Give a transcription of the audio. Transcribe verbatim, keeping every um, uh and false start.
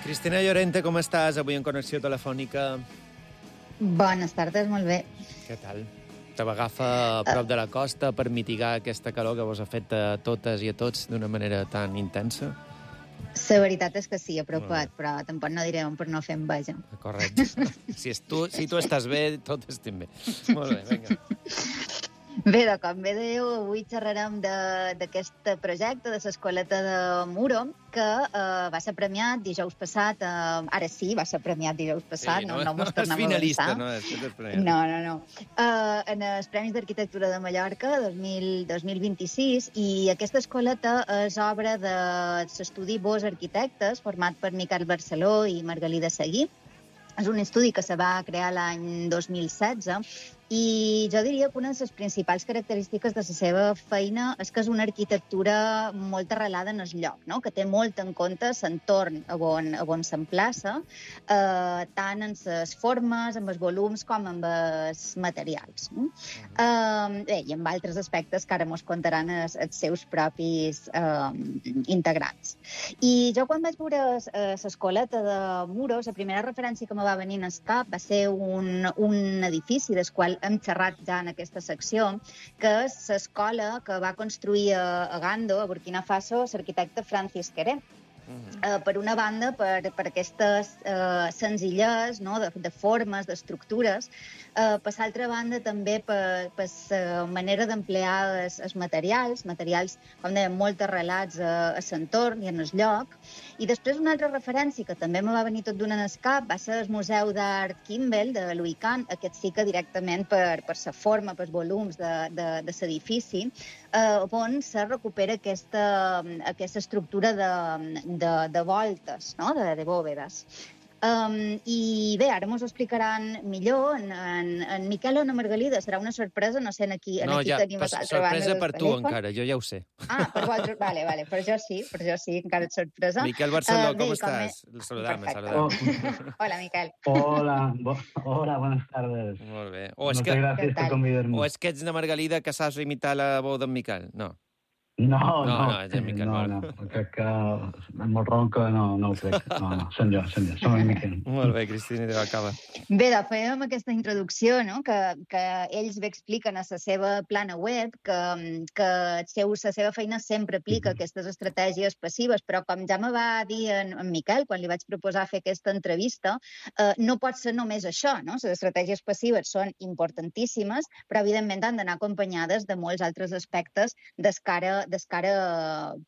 Cristina Llorente, com estàs? Avui en connexió telefònica. Bones tardes, molt bé. Què tal? Te agafa a prop de la costa per mitigar aquesta calor que vos ha fet a totes i a tots d'una manera tan intensa? La veritat és que sí, apropat, però tampoc no direm per no fer enveja. Correcte. Si, és tu, si tu estàs bé, tot estem bé. Molt bé, vinga. Bé, de com bé dèieu, avui xerrarem d'aquest projecte de l'Escoleta de Muro, que eh, va ser premiat dijous passat. Eh, ara sí, va ser premiat dijous passat, sí, no, no, no mos tornem a finalista, avançar. No, és finalista. No, no, no. Eh, en els Premis d'Arquitectura de Mallorca dos mil vint-i-sis, i aquesta escoleta és obra de l'estudi Vos Arquitectes, format per Miquel Barceló i Margalida Seguí. És un estudi que se va crear l'any dos mil setze i jo diria que una de les principals característiques de la seva feina és que és una arquitectura molt arrelada en el lloc, no? Que té molt en compte l'entorn on, on s'emplaça, eh, tant en les formes, amb els volums, com amb els materials. Eh, bé, I amb altres aspectes que ara mos contaran els, els seus propis eh, integrants. I jo quan vaig veure l'Escoleta de Muro, la primera referència que me va venir al cap va ser un, un edifici del qual hem xerrat ja en aquesta secció, que és l'escola que va construir a, a Gando, a Burkina Faso, l'arquitecte Francis Queré. Uh, per una banda, per, per aquestes uh, senzillers, no? de, de formes, d'estructures, uh, per l'altra banda també per, per la manera d'emplear els, els materials, materials, com dèiem, molt arrelats a, a l'entorn i en el lloc. I després una altra referència que també me va venir tot d'una en el cap va ser el Museu d'Art Kimbell de Louis Kahn, aquest sí que directament per, per la forma, pels volums de, de, de l'edifici, uh, on se recupera aquesta, aquesta estructura de De, de voltes, no? de, de bòvedes. Um, I bé, ara mos ho explicaran millor. En, en, en Miquel o en Margalida serà una sorpresa, no sé en aquí, en no, aquí ja, tenim a l'altra banda sorpresa del per tu telèfon. encara, jo ja ho sé. Ah, per vosaltres, vale, vale, per jo sí, per jo sí, encara és sorpresa. Miquel Barceló, uh, com bé, estàs? Com... Saludame, Perfecte. saludame. Hola, Miquel. Hola, bo, hola, buenas tardes. Molt bé. O és, Muchas que, gracias por convidarme. o és que ets de Margalida que saps imitar la veu d'en Miquel? No. No, no, no, no, és en Miquel, no, molt. no, crec que molt ronca no, no ho crec. No, no, som jo, som jo, som en Miquel. Molt bé, Cristina, idò, acaba. Bé, de fèiem aquesta introducció, no? que, que ells bé expliquen a la seva plana web que, que seu, la seva feina sempre aplica aquestes estratègies passives, però com ja me va dir en, en Miquel quan li vaig proposar fer aquesta entrevista, eh, no pot ser només això, no? Les estratègies passives són importantíssimes, però evidentment han d'anar acompanyades de molts altres aspectes des cara, des cara